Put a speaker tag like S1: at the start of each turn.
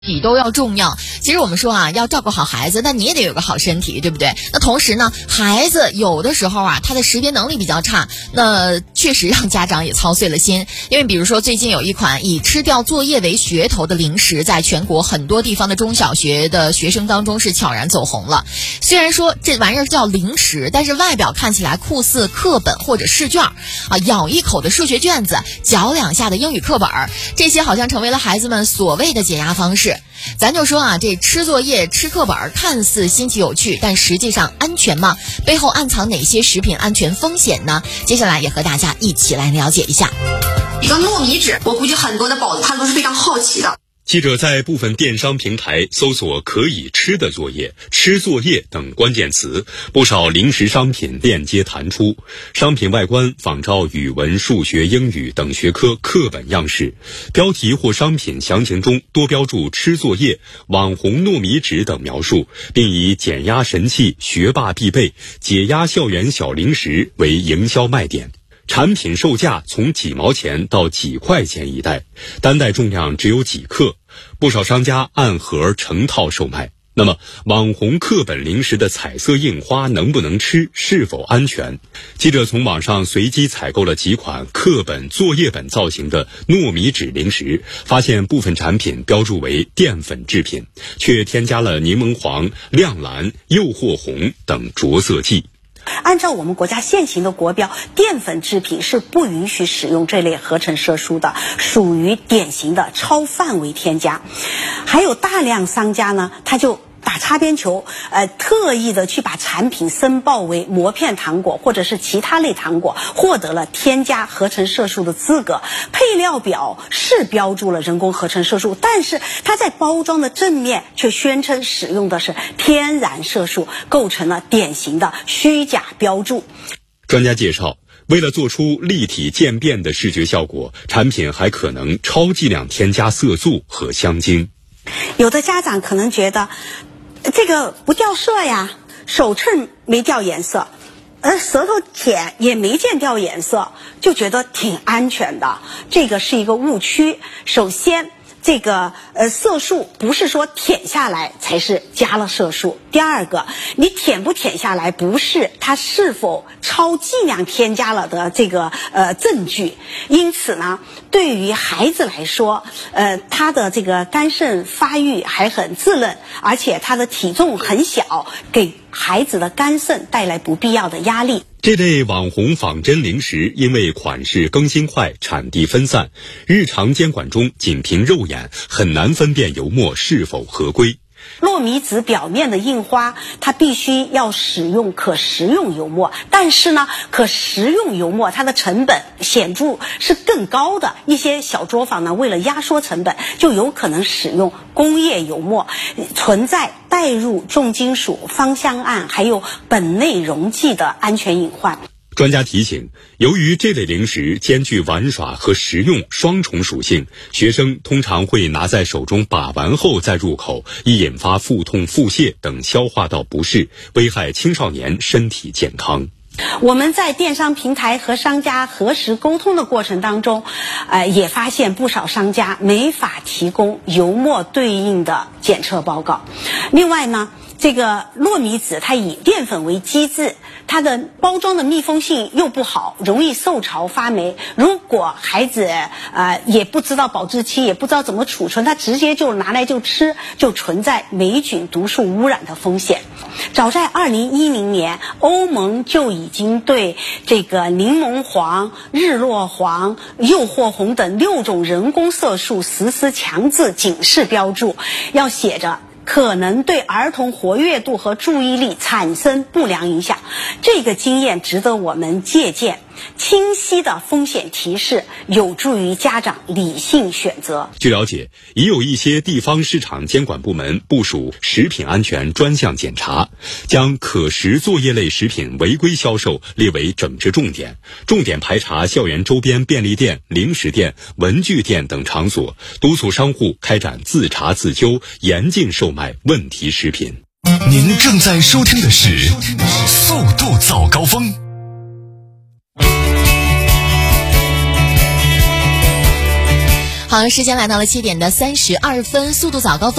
S1: 比都要重要。其实我们说啊，要照顾好孩子，那你也得有个好身体，对不对？那同时呢，孩子有的时候啊，他的识别能力比较差，那确实让家长也操碎了心。因为比如说最近有一款以吃掉作业为噱头的零食，在全国很多地方的中小学的学生当中是悄然走红了。虽然说这玩意儿叫零食，但是外表看起来酷似课本或者试卷啊，咬一口的数学卷子，嚼两下的英语课本，这些好像成为了孩子们所谓的解压方式。咱就说啊，这吃作业吃课本看似新奇有趣，但实际上安全吗？背后暗藏哪些食品安全风险呢？接下来也和大家一起来了解一下。
S2: 比如糯米纸，我估计很多的宝子他都是非常好奇的。
S3: 记者在部分电商平台搜索可以吃的作业、吃作业等关键词，不少零食商品链接弹出。商品外观仿照语文、数学、英语等学科课本样式，标题或商品详情中多标注吃作业、网红糯米纸等描述，并以减压神器、学霸必备、解压校园小零食为营销卖点。产品售价从几毛钱到几块钱一袋，单袋重量只有几克，不少商家按盒成套售卖。那么网红课本零食的彩色印花能不能吃，是否安全？记者从网上随机采购了几款课本、作业本造型的糯米纸零食，发现部分产品标注为淀粉制品，却添加了柠檬黄、亮蓝、诱惑红等着色剂。
S4: 按照我们国家现行的国标，淀粉制品是不允许使用这类合成色素的，属于典型的超范围添加。还有大量商家呢，他就打擦边球，特意的去把产品申报为膜片糖果或者是其他类糖果，获得了添加合成色素的资格。配料表是标注了人工合成色素，但是它在包装的正面却宣称使用的是天然色素，构成了典型的虚假标注。
S3: 专家介绍，为了做出立体渐变的视觉效果，产品还可能超剂量添加色素和香精。
S4: 有的家长可能觉得这个不掉色呀，手称没掉颜色，舌头舔也没见掉颜色，就觉得挺安全的。这个是一个误区。首先，这个色素不是说舔下来才是加了色素。第二个，你舔不舔下来不是它是否超剂量添加了的这个证据。因此呢，对于孩子来说，他的这个肝肾发育还很稚嫩，而且他的体重很小，给孩子的肝肾带来不必要的压力。
S3: 这类网红仿真零食因为款式更新快、产地分散，日常监管中仅凭肉眼很难分辨油墨是否合规。
S4: 糯米纸表面的印花，它必须要使用可食用油墨，但是呢，可食用油墨它的成本显著是更高的。一些小作坊呢，为了压缩成本，就有可能使用工业油墨，存在带入重金属、芳香胺还有苯内溶剂的安全隐患。
S3: 专家提醒，由于这类零食兼具玩耍和食用双重属性，学生通常会拿在手中把玩后再入口，易引发腹痛、腹泻等消化道不适，危害青少年身体健康。
S4: 我们在电商平台和商家核实沟通的过程当中，也发现不少商家没法提供油墨对应的检测报告。另外呢，这个糯米纸它以淀粉为基质，它的包装的密封性又不好，容易受潮发霉。如果孩子也不知道保质期，也不知道怎么储存，他直接就拿来就吃，就存在霉菌毒素污染的风险。早在2010年，欧盟就已经对这个柠檬黄、日落黄、诱惑红等6种人工色素实施强制警示标注，要写着可能对儿童活跃度和注意力产生不良影响。这个经验值得我们借鉴。清晰的风险提示有助于家长理性选择。
S3: 据了解，已有一些地方市场监管部门部署食品安全专项检查，将可食作业类食品违规销售列为整治重点，重点排查校园周边便利店、零食店、文具店等场所，督促商户开展自查自纠，严禁售卖问题食品。
S5: 您正在收听的是速度早高峰。
S1: 好，时间来到了7点32分，速度早高峰。